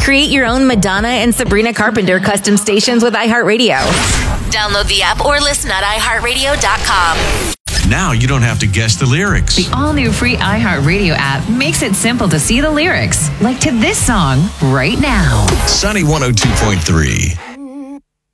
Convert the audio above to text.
Create your own Madonna and Sabrina Carpenter custom stations with iHeartRadio. Download the app or listen at iHeartRadio.com. Now you don't have to guess the lyrics. The all-new free iHeartRadio app makes it simple to see the lyrics, like to this song right now. Sunny 102.3.